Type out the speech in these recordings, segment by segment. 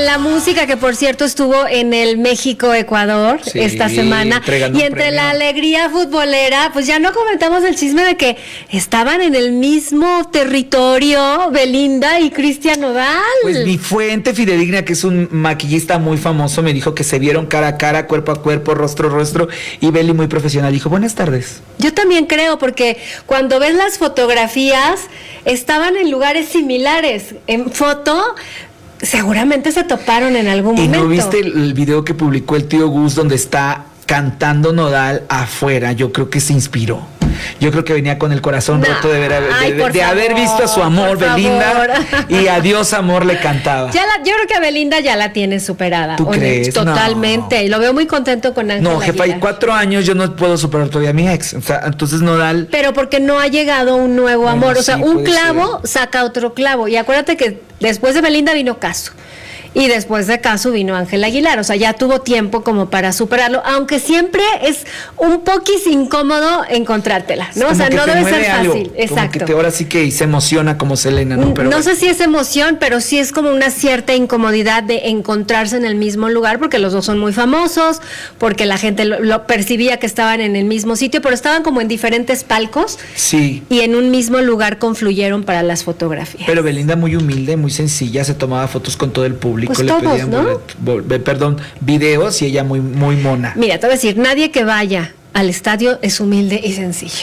la música, que por cierto estuvo en el México-Ecuador esta semana, y entre la alegría futbolera, pues ya no comentamos el chisme de que estaban en el mismo territorio Belinda y Cristian Nodal. Pues mi fuente fidedigna, que es un maquillista muy famoso, me dijo que se vieron cara a cara, cuerpo a cuerpo, rostro a rostro, y Beli, muy profesional, dijo, buenas tardes. Yo también creo, porque cuando ves las fotografías, estaban en lugares similares. En foto, seguramente se toparon en algún momento. ¿Y no viste el video que publicó el tío Gus donde está cantando Nodal afuera? Yo creo que se inspiró. Yo creo que venía con el corazón roto de haber visto a su amor, Belinda, y adiós amor le cantaba. Yo creo que a Belinda ya la tiene superada. ¿Tú crees? Totalmente. No. Y lo veo muy contento con Ángel No, jefa, hay 4 años yo no puedo superar todavía a mi ex. O sea, entonces Nodal... Pero porque no ha llegado un nuevo amor. O sea, un clavo saca otro clavo. Y acuérdate que después de Belinda vino Casu. Y después de Casu vino Ángel Aguilar, o sea, ya tuvo tiempo como para superarlo, aunque siempre es un poquis incómodo encontrártela, ¿no? O sea, no debe ser fácil. Algo, exacto. Como que ahora sí que se emociona como Selena, ¿no? Pero no sé si es emoción, pero sí es como una cierta incomodidad de encontrarse en el mismo lugar, porque los dos son muy famosos, porque la gente lo percibía que estaban en el mismo sitio, pero estaban como en diferentes palcos. Sí. Y en un mismo lugar confluyeron para las fotografías. Pero Belinda muy humilde, muy sencilla, se tomaba fotos con todo el público. Pues le todos, pedían ¿no? videos, y ella muy mona. Mira, te voy a decir, nadie que vaya al estadio es humilde y sencillo.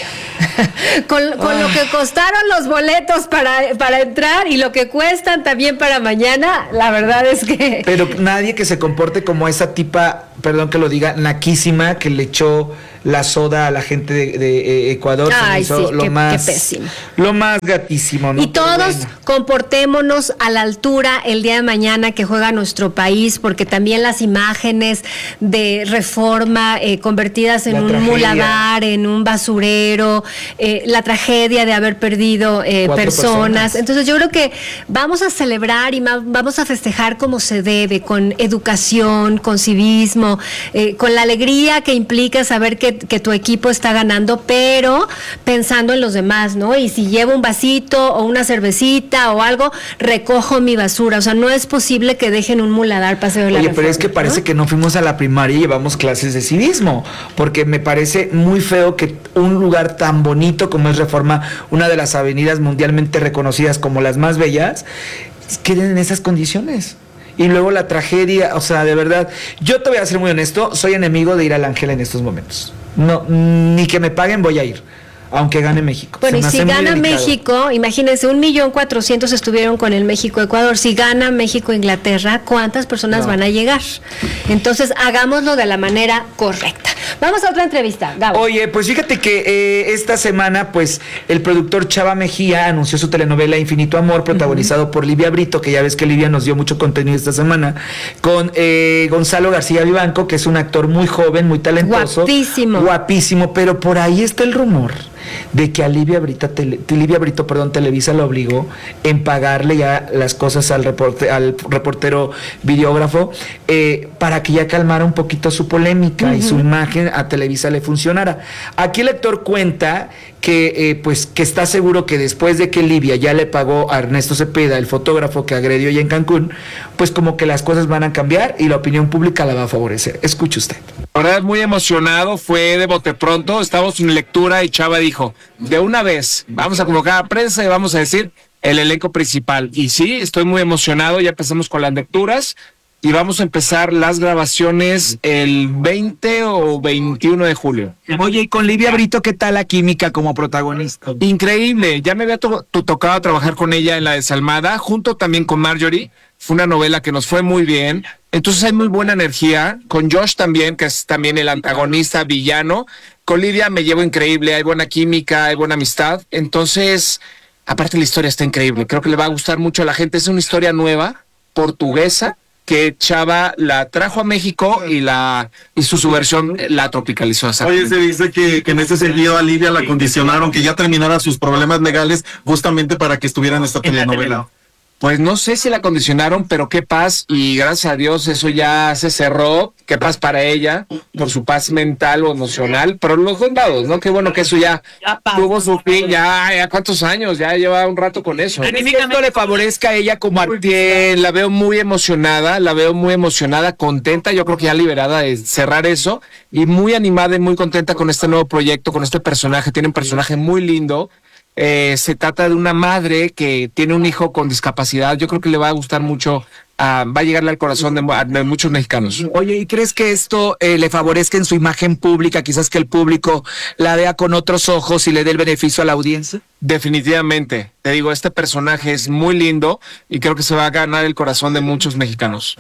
con lo que costaron los boletos para entrar y lo que cuestan también para mañana, la verdad es que... Pero nadie que se comporte como esa tipa, perdón que lo diga, naquísima, que le echó la soda a la gente de Ecuador. Ay, sí, qué pésimo. Lo más gatísimo, ¿no? Y todos comportémonos a la altura el día de mañana que juega nuestro país, porque también las imágenes de Reforma convertidas en un muladar, en un basurero, la tragedia de haber perdido personas. Entonces yo creo que vamos a celebrar y vamos a festejar como se debe, con educación, con civismo, con la alegría que implica saber que tu equipo está ganando, pero pensando en los demás, ¿no? Y si llevo un vasito o una cervecita o algo, recojo mi basura. O sea, no es posible que dejen un muladar paseo de la Reforma. Pero es que parece, ¿no?, que no fuimos a la primaria y llevamos clases de civismo, porque me parece muy feo que un lugar tan bonito como es Reforma, una de las avenidas mundialmente reconocidas como las más bellas, queden en esas condiciones. Y luego la tragedia, o sea, de verdad, yo te voy a ser muy honesto, soy enemigo de ir al Ángel en estos momentos. No, ni que me paguen voy a ir, aunque gane México. Bueno, y si gana México, imagínense, 1,400,000 estuvieron con el México-Ecuador. Si gana México-Inglaterra, ¿cuántas personas van a llegar? Entonces, hagámoslo de la manera correcta. Vamos a otra entrevista, Gabo. Oye, pues fíjate que esta semana, pues, el productor Chava Mejía anunció su telenovela Infinito Amor, protagonizado por Livia Brito, que ya ves que Livia nos dio mucho contenido esta semana, con Gonzalo García Vivanco, que es un actor muy joven, muy talentoso. Guapísimo, pero por ahí está el rumor de que a Livia Brito, Televisa lo obligó en pagarle ya las cosas al reportero videógrafo, para que ya calmara un poquito su polémica y su imagen a Televisa le funcionara. Aquí el lector cuenta que pues que está seguro que después de que Livia ya le pagó a Ernesto Cepeda, el fotógrafo que agredió ya en Cancún, pues como que las cosas van a cambiar y la opinión pública la va a favorecer. Escuche usted. La verdad, muy emocionado, fue de bote pronto, estábamos en lectura y Chava dijo, de una vez, vamos a convocar a prensa y vamos a decir el elenco principal. Y sí, estoy muy emocionado, ya empezamos con las lecturas y vamos a empezar las grabaciones el 20 o 21 de julio. Oye, y con Livia Brito, ¿qué tal la química como protagonista? Increíble, ya me había tocado trabajar con ella en La Desalmada, junto también con Marjorie. Fue una novela que nos fue muy bien, entonces hay muy buena energía. Con Josh también, que es también el antagonista villano. Con Livia me llevo increíble, hay buena química, hay buena amistad. Entonces, aparte la historia está increíble, creo que le va a gustar mucho a la gente. Es una historia nueva, portuguesa, que Chava la trajo a México y su versión la tropicalizó. Oye, se dice que en ese sentido a Livia la condicionaron, que ya terminara sus problemas legales justamente para que estuviera en esta telenovela. Pues no sé si la condicionaron, pero qué paz, y gracias a Dios eso ya se cerró, qué paz para ella, por su paz mental o emocional, pero los dos lados, ¿no? Qué bueno que eso ya tuvo su fin, ya cuántos años, ya lleva un rato con eso. ¿Esto le favorezca a ella como Bien, la veo muy emocionada, contenta, yo creo que ya liberada de cerrar eso, y muy animada y muy contenta con este nuevo proyecto, con este personaje, tiene un personaje muy lindo. Se trata de una madre que tiene un hijo con discapacidad. Yo creo que le va a gustar mucho, va a llegarle al corazón de muchos mexicanos. Oye, ¿y crees que esto le favorezca en su imagen pública? Quizás que el público la vea con otros ojos y le dé el beneficio a la audiencia. Definitivamente, te digo, este personaje es muy lindo y creo que se va a ganar el corazón de muchos mexicanos.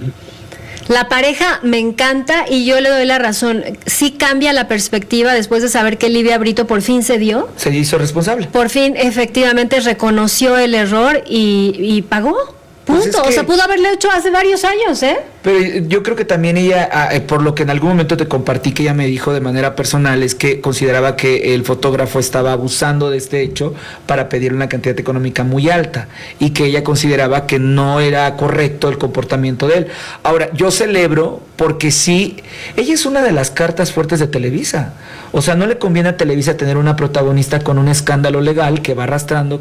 La pareja me encanta y yo le doy la razón. Sí cambia la perspectiva después de saber que Livia Brito por fin se dio. Se hizo responsable. Por fin, efectivamente, reconoció el error y pagó. Punto. Pues o sea, pudo haberlo hecho hace varios años, ¿eh? Pero yo creo que también ella, por lo que en algún momento te compartí que ella me dijo de manera personal, es que consideraba que el fotógrafo estaba abusando de este hecho para pedir una cantidad económica muy alta y que ella consideraba que no era correcto el comportamiento de él. Ahora, yo celebro porque sí, ella es una de las cartas fuertes de Televisa. O sea, no le conviene a Televisa tener una protagonista con un escándalo legal que va arrastrando,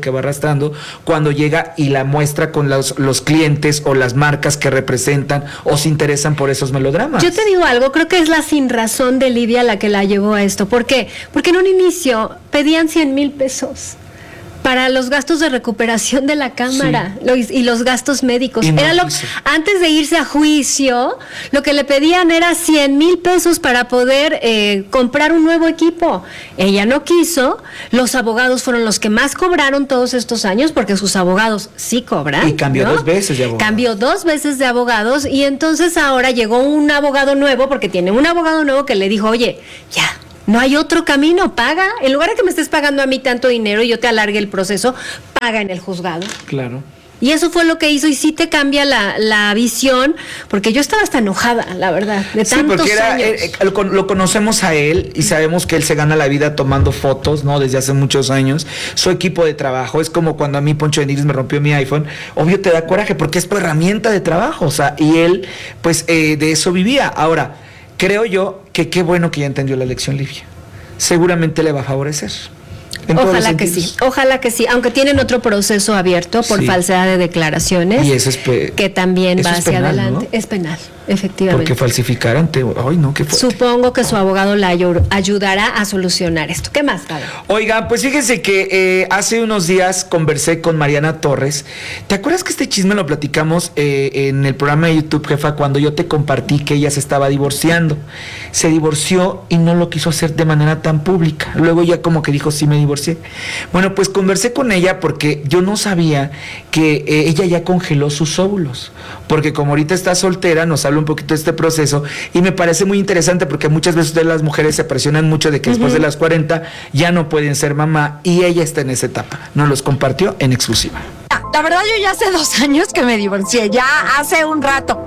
cuando llega y la muestra con los clientes o las marcas que representan o se interesan por esos melodramas. Yo te digo algo, creo que es la sinrazón de Livia la que la llevó a esto. ¿Por qué? Porque en un inicio pedían 100,000 pesos para los gastos de recuperación de la cámara, sí, y los gastos médicos. No, era antes de irse a juicio, lo que le pedían era 100,000 pesos para poder comprar un nuevo equipo. Ella no quiso, los abogados fueron los que más cobraron todos estos años, porque sus abogados sí cobran. Y cambió, ¿no?, 2 veces de abogados. Cambió 2 veces de abogados, y entonces ahora llegó un abogado nuevo, porque tiene un abogado nuevo que le dijo, oye, ya, no hay otro camino, paga. En lugar de que me estés pagando a mí tanto dinero y yo te alargue el proceso, paga en el juzgado. Claro. Y eso fue lo que hizo, y sí te cambia la visión, porque yo estaba hasta enojada, la verdad, de tantos años. Lo conocemos a él y sabemos que él se gana la vida tomando fotos, ¿no? Desde hace muchos años. Su equipo de trabajo es como cuando a mí Poncho de Nigris me rompió mi iPhone. Obvio te da coraje porque es tu herramienta de trabajo, o sea, y él, pues, de eso vivía. Ahora, creo yo que qué bueno que ya entendió la lección, Livia. Seguramente le va a favorecer. Ojalá que sí, aunque tienen otro proceso abierto por falsedad de declaraciones, y eso es que también va hacia penal, adelante, ¿no? Es penal, efectivamente. Porque falsificar ay no, qué fuerte. Supongo que su abogado la ayudará a solucionar esto. ¿Qué más, Pablo? Oigan, pues fíjense que hace unos días conversé con Mariana Torres. ¿Te acuerdas que este chisme lo platicamos en el programa de YouTube, jefa, cuando yo te compartí que ella se estaba divorciando? Se divorció y no lo quiso hacer de manera tan pública. Luego ya como que dijo, sí me divorcié. Bueno, pues conversé con ella porque yo no sabía que ella ya congeló sus óvulos, porque como ahorita está soltera, nos habla un poquito de este proceso y me parece muy interesante porque muchas veces las mujeres se presionan mucho de que después de las 40 ya no pueden ser mamá, y ella está en esa etapa. Nos los compartió en exclusiva. La verdad, yo ya hace 2 años que me divorcié, ya hace un rato.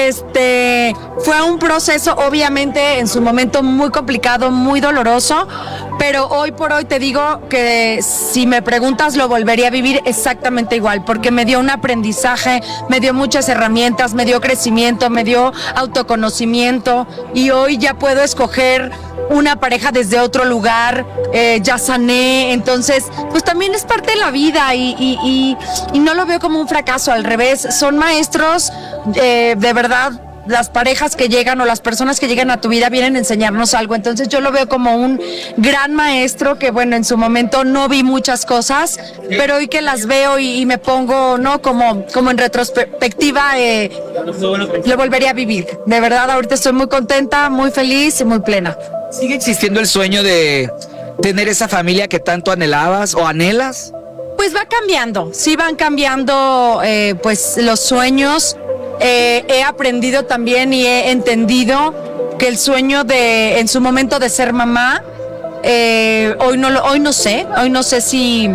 Fue un proceso, obviamente, en su momento muy complicado, muy doloroso, pero hoy por hoy te digo que si me preguntas, lo volvería a vivir exactamente igual, porque me dio un aprendizaje, me dio muchas herramientas, me dio crecimiento, me dio autoconocimiento, y hoy ya puedo escoger una pareja desde otro lugar, ya sané, entonces pues también es parte de la vida y no lo veo como un fracaso, al revés, son maestros, de verdad. Las parejas que llegan o las personas que llegan a tu vida vienen a enseñarnos algo, entonces yo lo veo como un gran maestro que, bueno, en su momento no vi muchas cosas, pero hoy que las veo y me pongo, ¿no?, como en retrospectiva, lo volvería a vivir. De verdad, ahorita estoy muy contenta, muy feliz y muy plena. ¿Sigue existiendo el sueño de tener esa familia que tanto anhelabas o anhelas? Pues va cambiando, sí van cambiando pues los sueños. He aprendido también y he entendido que el sueño en su momento de ser mamá, hoy no sé si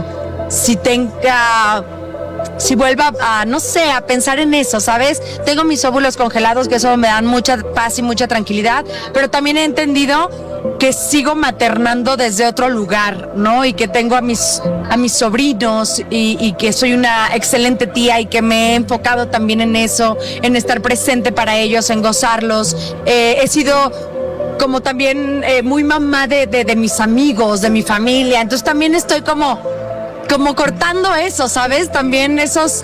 vuelva a pensar en eso, ¿sabes? Tengo mis óvulos congelados, que eso me dan mucha paz y mucha tranquilidad, pero también he entendido que sigo maternando desde otro lugar, ¿no? Y que tengo a mis sobrinos y que soy una excelente tía y que me he enfocado también en eso, en estar presente para ellos, en gozarlos. He sido como también muy mamá de mis amigos, de mi familia, entonces también estoy como cortando eso, ¿sabes? También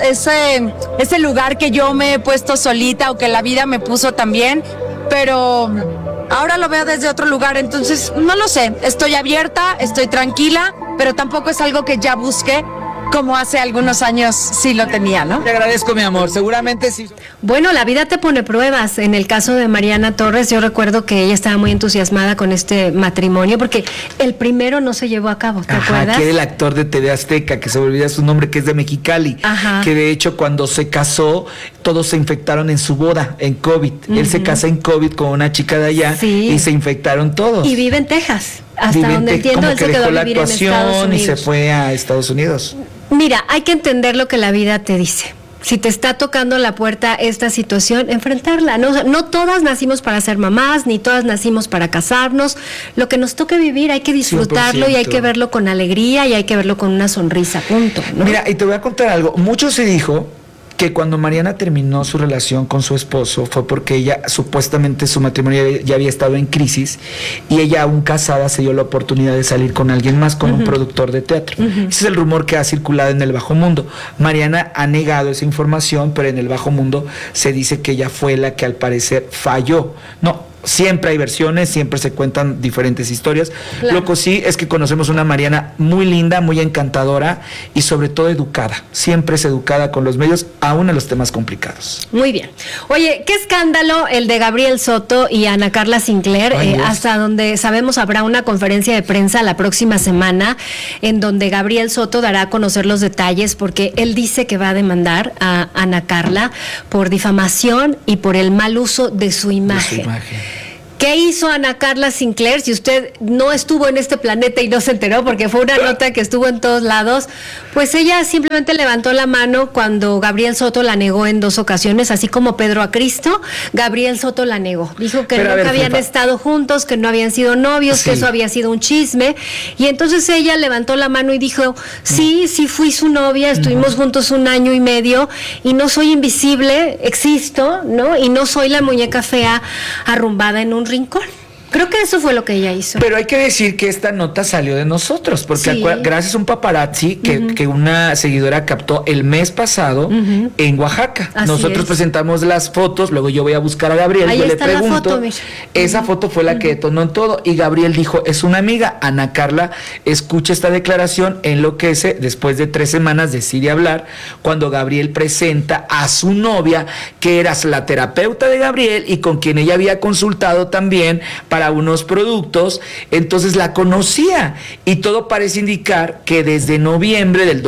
ese lugar que yo me he puesto solita o que la vida me puso también, pero ahora lo veo desde otro lugar, entonces no lo sé, estoy abierta, estoy tranquila, pero tampoco es algo que ya busqué como hace algunos años sí lo tenía, ¿no? Te agradezco, mi amor, seguramente sí. Bueno, la vida te pone pruebas. En el caso de Mariana Torres, yo recuerdo que ella estaba muy entusiasmada con este matrimonio porque el primero no se llevó a cabo, ¿te acuerdas? Que era el actor de TV Azteca, que se me olvida su nombre, que es de Mexicali. Ajá. Que de hecho cuando se casó, todos se infectaron en su boda, en COVID. Él se casa en COVID con una chica de allá y se infectaron todos. Y vive en Texas. Hasta donde entiendo, él se quedó a vivir en Estados Unidos. Y se fue a Estados Unidos. Mira, hay que entender lo que la vida te dice. Si te está tocando la puerta esta situación, enfrentarla. No todas nacimos para ser mamás, ni todas nacimos para casarnos. Lo que nos toque vivir hay que disfrutarlo 100%. Y hay que verlo con alegría y hay que verlo con una sonrisa, punto, ¿no? Mira, y te voy a contar algo. Mucho se dijo que cuando Mariana terminó su relación con su esposo fue porque ella, supuestamente su matrimonio ya había estado en crisis y ella, aún casada, se dio la oportunidad de salir con alguien más, con un productor de teatro. Ese es el rumor que ha circulado en el bajo mundo. Mariana ha negado esa información, pero en el bajo mundo se dice que ella fue la que al parecer falló. No, siempre hay versiones, siempre se cuentan diferentes historias. Claro. Lo que sí es que conocemos una Mariana muy linda, muy encantadora y sobre todo educada. Siempre es educada con los medios, aún en los temas complicados. Muy bien. Oye, qué escándalo el de Gabriel Soto y Ana Carla Sinclair. Hasta donde sabemos habrá una conferencia de prensa la próxima semana en donde Gabriel Soto dará a conocer los detalles porque él dice que va a demandar a Ana Carla por difamación y por el mal uso de su imagen. ¿Qué hizo Ana Carla Sinclair? Si usted no estuvo en este planeta y no se enteró, porque fue una nota que estuvo en todos lados, pues ella simplemente levantó la mano cuando Gabriel Soto la negó en 2 ocasiones, así como Pedro a Cristo, Gabriel Soto la negó. Dijo que nunca habían estado juntos, que no habían sido novios, que eso había sido un chisme. Y entonces ella levantó la mano y dijo, sí fui su novia, estuvimos juntos 1 año y medio y no soy invisible, existo, ¿no? Y no soy la muñeca fea arrumbada en un rincón. Creo que eso fue lo que ella hizo. Pero hay que decir que esta nota salió de nosotros, porque gracias a un paparazzi que una seguidora captó el mes pasado en Oaxaca. Nosotros presentamos las fotos, luego yo voy a buscar a Gabriel, ahí yo está le pregunto, la foto, esa foto fue la que detonó en todo, y Gabriel dijo, es una amiga. Ana Carla escucha esta declaración, enloquece, después de 3 semanas decide hablar, cuando Gabriel presenta a su novia, que era la terapeuta de Gabriel y con quien ella había consultado también para unos productos, entonces la conocía y todo parece indicar que desde noviembre del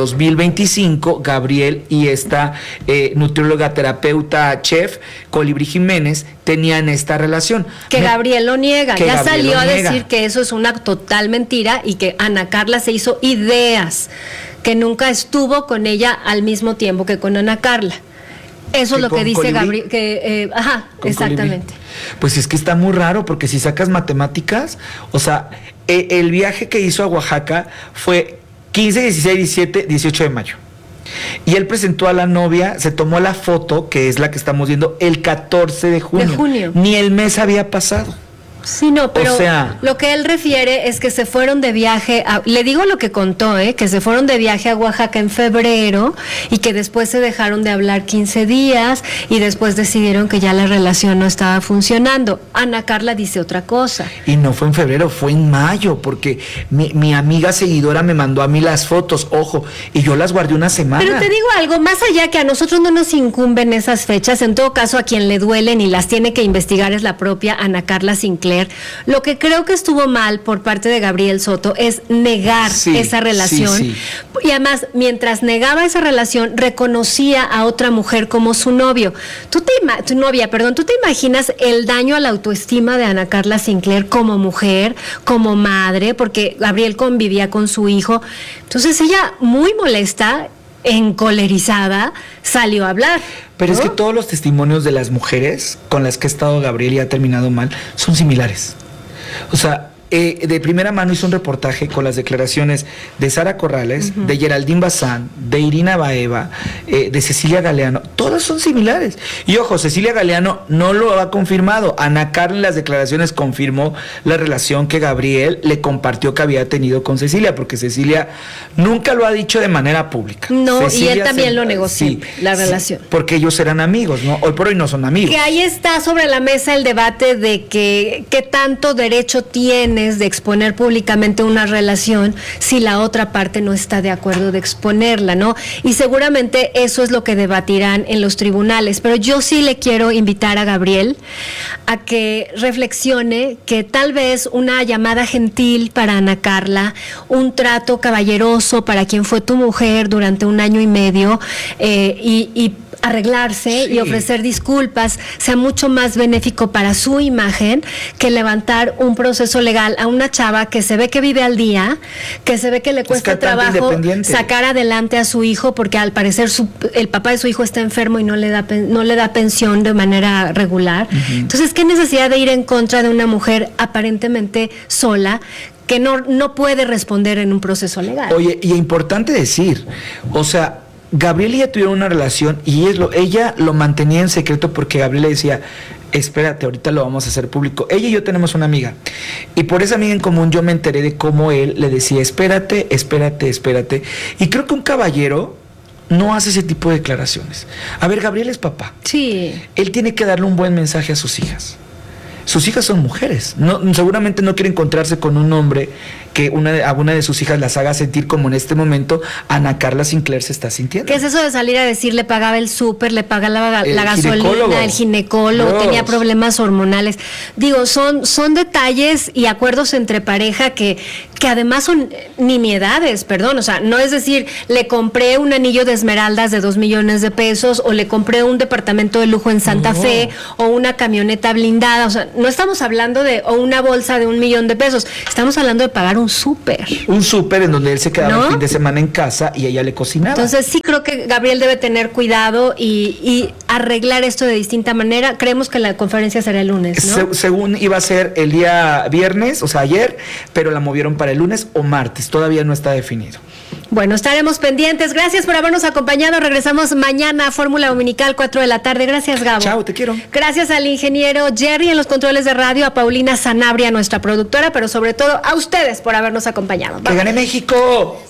2025 Gabriel y esta nutrióloga, terapeuta, chef, Colibrí Jiménez, tenían esta relación. Que Gabriel lo niega, ya salió a decir que eso es una total mentira y que Ana Carla se hizo ideas, que nunca estuvo con ella al mismo tiempo que con Ana Carla. Eso es lo que dice Gabriel, exactamente. Pues es que está muy raro, porque si sacas matemáticas, o sea, el viaje que hizo a Oaxaca fue 15, 16, 17, 18 de mayo. Y él presentó a la novia, se tomó la foto, que es la que estamos viendo, el 14 de junio. Ni el mes había pasado. Sí, no, pero lo que él refiere es que se fueron de viaje, le digo lo que contó, que se fueron de viaje a Oaxaca en febrero y que después se dejaron de hablar 15 días y después decidieron que ya la relación no estaba funcionando. Ana Carla dice otra cosa. Y no fue en febrero, fue en mayo, porque mi amiga seguidora me mandó a mí las fotos, ojo, y yo las guardé 1 semana. Pero te digo algo, más allá que a nosotros no nos incumben esas fechas, en todo caso a quien le duelen y las tiene que investigar es la propia Ana Carla Sinclair. Lo que creo que estuvo mal por parte de Gabriel Soto es negar esa relación. Y además, mientras negaba esa relación, reconocía a otra mujer como su novio. ¿Tú te imaginas el daño a la autoestima de Ana Carla Sinclair como mujer, como madre? Porque Gabriel convivía con su hijo. Entonces ella, muy molesta, encolerizada, salió a hablar. Pero es que todos los testimonios de las mujeres con las que ha estado Gabriel y ha terminado mal son similares. O sea, de primera mano hizo un reportaje con las declaraciones de Sara Corrales, de Geraldine Bazán, de Irina Baeva, de Cecilia Galeano. Todas son similares. Y ojo, Cecilia Galeano no lo ha confirmado. Ana Carla en las declaraciones confirmó la relación que Gabriel le compartió que había tenido con Cecilia, porque Cecilia nunca lo ha dicho de manera pública. No, Cecilia y él también lo negó siempre, la relación. Porque ellos eran amigos, ¿no? Hoy por hoy no son amigos. Que ahí está sobre la mesa el debate de que qué tanto derecho tienes de exponer públicamente una relación si la otra parte no está de acuerdo de exponerla, ¿no? Y seguramente eso es lo que debatirán en los tribunales, pero yo sí le quiero invitar a Gabriel a que reflexione que tal vez una llamada gentil para Ana Carla, un trato caballeroso para quien fue tu mujer durante 1 año y medio, y arreglarse y ofrecer disculpas sea mucho más benéfico para su imagen que levantar un proceso legal a una chava que se ve que vive al día, que se ve que le cuesta trabajo sacar adelante a su hijo porque al parecer el papá de su hijo está enfermo y no le da pensión de manera regular. Entonces, ¿qué necesidad de ir en contra de una mujer aparentemente sola que no puede responder en un proceso legal? Oye, y es importante decir, o sea, Gabriel y ella tuvieron una relación y ella lo mantenía en secreto porque Gabriel le decía, espérate, ahorita lo vamos a hacer público. Ella y yo tenemos una amiga y por esa amiga en común yo me enteré de cómo él le decía, espérate. Y creo que un caballero no hace ese tipo de declaraciones. A ver, Gabriel es papá. Sí. Él tiene que darle un buen mensaje a sus hijas. Sus hijas son mujeres. Seguramente no quiere encontrarse con un hombre que a una de sus hijas las haga sentir como en este momento Ana Carla Sinclair se está sintiendo. ¿Qué es eso de salir a decir le pagaba el súper, le pagaba la gasolina, el ginecólogo, tenía problemas hormonales? Digo, son detalles y acuerdos entre pareja que además son nimiedades, perdón, o sea, no es decir, le compré un anillo de esmeraldas de 2 millones de pesos o le compré un departamento de lujo en Santa Fe o una camioneta blindada, o sea, no estamos hablando o una bolsa de 1 millón de pesos, estamos hablando de pagar un súper. Un súper en donde él se quedaba el fin de semana en casa y ella le cocinaba. Entonces sí creo que Gabriel debe tener cuidado y arreglar esto de distinta manera. Creemos que la conferencia será el lunes, ¿no? Según iba a ser el día viernes, o sea, ayer, pero la movieron para el lunes o martes, todavía no está definido. Bueno, estaremos pendientes. Gracias por habernos acompañado. Regresamos mañana a Fórmula Dominical, 4 de la tarde. Gracias, Gabo. Chao, te quiero. Gracias al ingeniero Jerry en los controles de radio, a Paulina Sanabria, nuestra productora, pero sobre todo a ustedes por habernos acompañado. ¡Que gane México!